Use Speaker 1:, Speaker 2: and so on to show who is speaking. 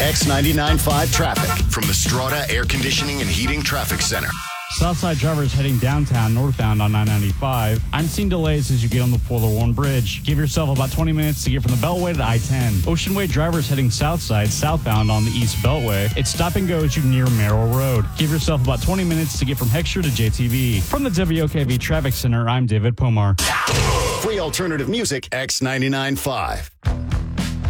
Speaker 1: X99.5 traffic from the Strata Air Conditioning and Heating Traffic Center.
Speaker 2: Southside drivers heading downtown northbound on 995. I'm seeing delays as you get on the 401 bridge. Give yourself about 20 minutes to get from the Beltway to I-10. Ocean Way drivers heading southside southbound on the East Beltway. It's stop and go as you near Merrill Road. Give yourself about 20 minutes to get from Heckscher to JTV. From the WOKV Traffic Center, I'm David Pomar.
Speaker 1: Free alternative music, X99.5.